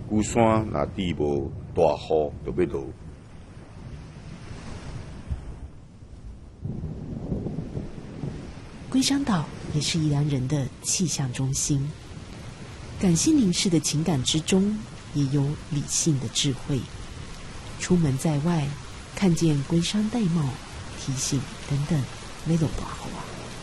龟山若地无大雨，就要落。 龟山岛也是宜兰人的气象中心，感性凝视的情感之中，也有理性的智慧。出门在外，看见龟山玳瑁，提醒等等，要落大雨啊。